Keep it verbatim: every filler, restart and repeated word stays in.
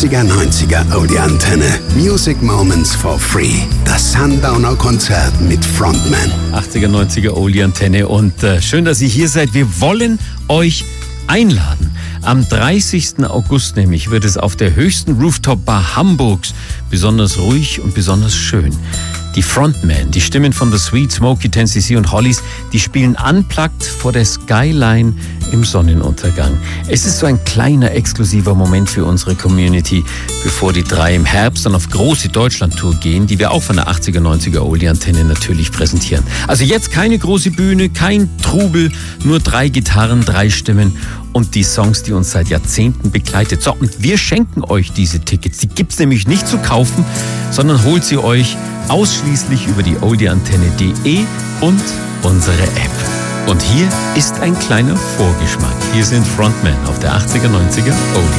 achtziger neunziger Oldie Antenne. Music Moments for Free. Das Sundowner Konzert mit Frontman. achtziger neunziger Oldie Antenne und äh, schön, dass ihr hier seid. Wir wollen euch einladen. Am dreißigsten August nämlich wird es auf der höchsten Rooftop-Bar Hamburgs besonders ruhig und besonders schön. Die Frontmen, die Stimmen von The Sweet, Smokey, ten C C und Hollies, die spielen unplugged vor der Skyline im Sonnenuntergang. Es ist so ein kleiner, exklusiver Moment für unsere Community, bevor die drei im Herbst dann auf große Deutschland-Tour gehen, die wir auch von der achtziger neunziger Oldie-Antenne natürlich präsentieren. Also jetzt keine große Bühne, kein Trubel, nur drei Gitarren, drei Stimmen und die Songs, die uns seit Jahrzehnten begleitet. So, und wir schenken euch diese Tickets. Die gibt's nämlich nicht zu kaufen, sondern holt sie euch ausschließlich über die oldieantenne punkt de und unsere App. Und hier ist ein kleiner Vorgeschmack. Hier sind Frontmen auf der achtziger neunziger Oldie.